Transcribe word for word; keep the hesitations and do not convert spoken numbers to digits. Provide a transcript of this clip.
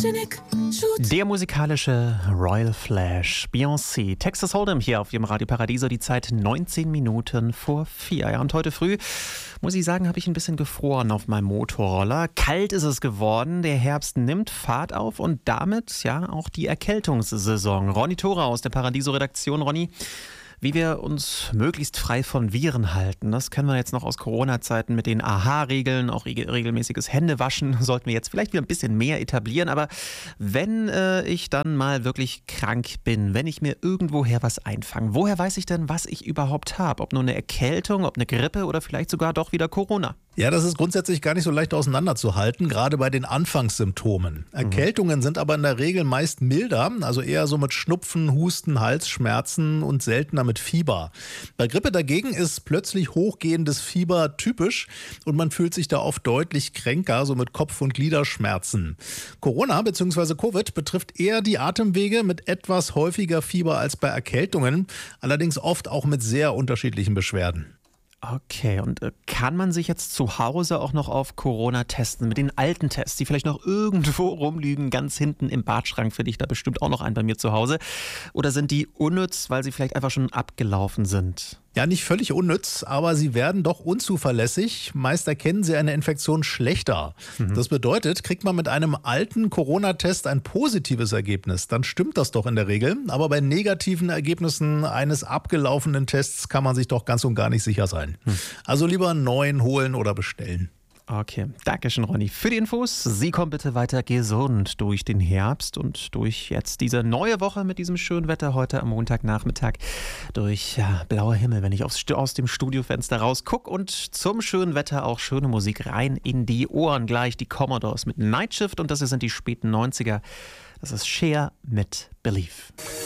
Der musikalische Royal Flash, Beyoncé, Texas Hold'em hier auf ihrem Radio Paradiso, die Zeit neunzehn Minuten vor vier. Ja, und heute früh, muss ich sagen, habe ich ein bisschen gefroren auf meinem Motorroller. Kalt ist es geworden, der Herbst nimmt Fahrt auf und damit ja auch die Erkältungssaison. Ronny Thora aus der Paradiso-Redaktion. Ronny, wie wir uns möglichst frei von Viren halten, das kennen wir jetzt noch aus Corona-Zeiten mit den A H-Regeln, auch regelmäßiges Händewaschen sollten wir jetzt vielleicht wieder ein bisschen mehr etablieren. Aber wenn äh, ich dann mal wirklich krank bin, wenn ich mir irgendwoher was einfange, woher weiß ich denn, was ich überhaupt habe? Ob nur eine Erkältung, ob eine Grippe oder vielleicht sogar doch wieder Corona? Ja, das ist grundsätzlich gar nicht so leicht auseinanderzuhalten, gerade bei den Anfangssymptomen. Erkältungen mhm. sind aber in der Regel meist milder, also eher so mit Schnupfen, Husten, Halsschmerzen und seltener mit Fieber. Bei Grippe dagegen ist plötzlich hochgehendes Fieber typisch und man fühlt sich da oft deutlich kränker, so mit Kopf- und Gliederschmerzen. Corona bzw. Covid betrifft eher die Atemwege mit etwas häufiger Fieber als bei Erkältungen, allerdings oft auch mit sehr unterschiedlichen Beschwerden. Okay, und äh, kann man sich jetzt zu Hause auch noch auf Corona testen mit den alten Tests, die vielleicht noch irgendwo rumliegen, ganz hinten im Badschrank, finde ich da bestimmt auch noch einen bei mir zu Hause? Oder sind die unnütz, weil sie vielleicht einfach schon abgelaufen sind? Ja, nicht völlig unnütz, aber sie werden doch unzuverlässig. Meist erkennen sie eine Infektion schlechter. Mhm. Das bedeutet, kriegt man mit einem alten Corona-Test ein positives Ergebnis, dann stimmt das doch in der Regel. Aber bei negativen Ergebnissen eines abgelaufenen Tests kann man sich doch ganz und gar nicht sicher sein. Mhm. Also lieber einen neuen holen oder bestellen. Okay, danke schön, Ronny, für die Infos. Sie kommen bitte weiter gesund durch den Herbst und durch jetzt diese neue Woche mit diesem schönen Wetter heute am Montagnachmittag. Durch ja, blauer Himmel, wenn ich aufs, aus dem Studiofenster raus gucke und zum schönen Wetter auch schöne Musik rein in die Ohren. Gleich die Commodores mit Night Shift und das sind die späten neunziger. Das ist Cher mit Believe.